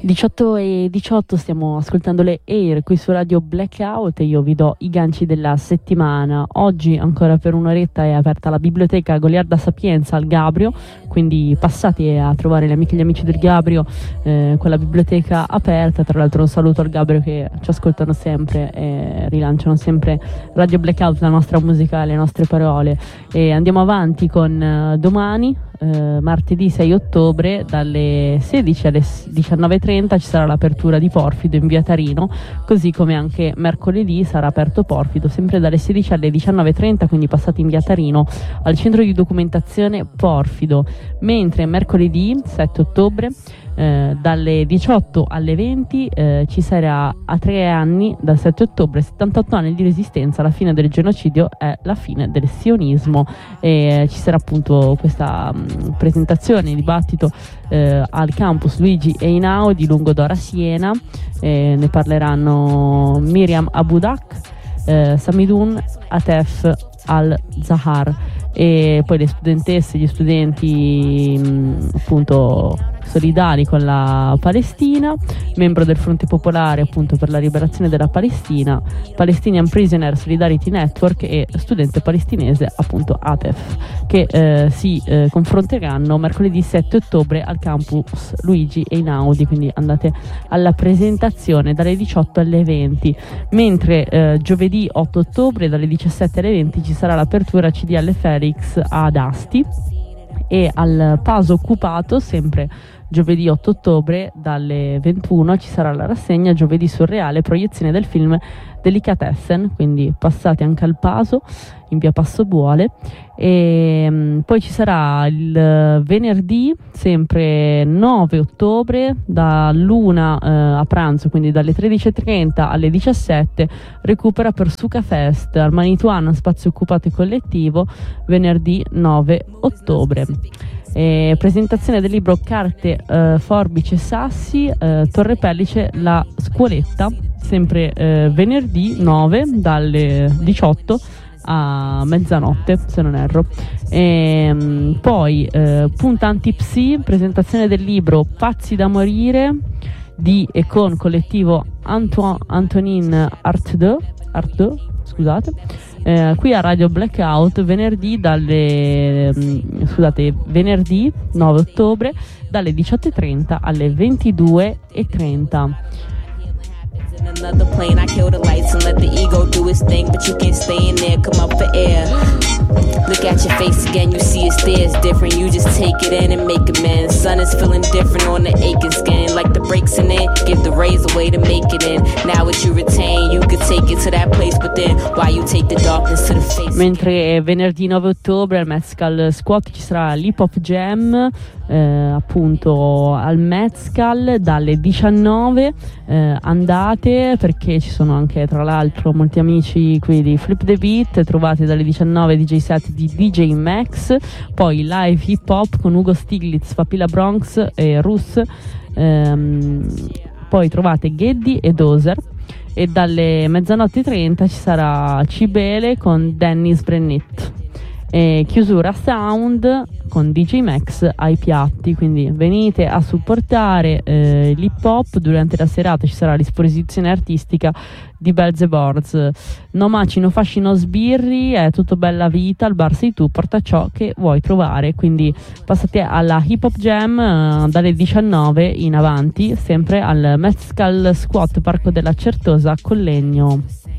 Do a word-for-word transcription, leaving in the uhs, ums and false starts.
diciotto e diciotto, stiamo ascoltando le Air qui su Radio Blackout e io vi do i ganci della settimana. Oggi ancora per un'oretta è aperta la biblioteca Goliarda Sapienza al Gabrio, quindi passate a trovare le amiche e gli amici del Gabrio eh, con la biblioteca aperta. Tra l'altro un saluto al Gabrio che ci ascoltano sempre e rilanciano sempre Radio Blackout, la nostra musica e le nostre parole. E andiamo avanti con uh, domani. Uh, martedì sei ottobre dalle sedici alle diciannove e trenta ci sarà l'apertura di Porfido in via Tarino, così come anche mercoledì sarà aperto Porfido sempre dalle sedici alle diciannove e trenta, quindi passate in via Tarino al centro di documentazione Porfido, mentre mercoledì sette ottobre eh, dalle diciotto alle venti eh, ci sarà a tre anni dal sette ottobre, settantotto anni di resistenza, la fine del genocidio è la fine del sionismo, e ci sarà appunto questa mh, presentazione, dibattito eh, al campus Luigi Einaudi Lungodora Siena. Eh, ne parleranno Miriam Abudak, eh, Samidun Atef Al-Zahar e poi le studentesse e gli studenti mh, appunto solidari con la Palestina, membro del Fronte Popolare appunto per la liberazione della Palestina, Palestinian Prisoner Solidarity Network e studente palestinese appunto Atef, che eh, si eh, confronteranno mercoledì sette ottobre al campus Luigi Einaudi, quindi andate alla presentazione dalle diciotto alle venti, mentre eh, giovedì otto ottobre dalle diciassette alle venti ci sarà l'apertura C D L Felix ad Asti, e al Paso Occupato sempre giovedì otto ottobre dalle ventuno ci sarà la rassegna Giovedì Surreale, proiezione del film Delicatessen, quindi passate anche al Paso in via Passobuole. E um, poi ci sarà il venerdì sempre nove ottobre dall'una eh, a pranzo, quindi dalle tredici e trenta alle diciassette, recupera per Suca Fest al Manituano, spazio occupato e collettivo, venerdì nove ottobre. E presentazione del libro Carte, eh, Forbici e Sassi, eh, Torre Pellice, La Scuoletta, sempre eh, venerdì nove dalle diciotto a mezzanotte se non erro. E, mh, poi eh, Puntanti Psi, presentazione del libro Pazzi da morire di e con collettivo Antoine Antonin Arteux, Arteux scusate, eh, qui a Radio Blackout venerdì dalle mh, scusate venerdì nove ottobre dalle diciotto e trenta alle ventidue e trenta. Another plane, I kill the lights and let the ego do its thing, but you can't stay in there, come up for air. Look at your face again, you see it's there, it's different, you just take it in and make amends. Sun is feeling different on the aching skin, like the breaks in it, give the rays away to make it in. Now what you retain, you could take it to that place, but then why you take the darkness to the face. Mentre venerdì nove ottobre al Mezcal Squat ci sarà l'Hip Hop Jam, eh, appunto al Mezcal dalle diciannove, eh, andate perché ci sono anche tra l'altro molti amici qui di Flip the Beat, trovate dalle diciannove D J set di D J Max, poi live hip hop con Ugo Stiglitz, Papilla Bronx e Rus, ehm, poi trovate Geddy e Dozer, e dalle mezzanotte e trenta ci sarà Cibele con Dennis Brennett. E chiusura sound con D J Max ai piatti, quindi venite a supportare eh, l'hip hop. Durante la serata ci sarà l'esposizione artistica di Belzeboards. No maci, no fasci, no sbirri, è tutto bella vita, al bar sei tu, porta ciò che vuoi trovare. Quindi passate alla Hip Hop Jam eh, dalle diciannove in avanti, sempre al Mezcal Squat Parco della Certosa Collegno.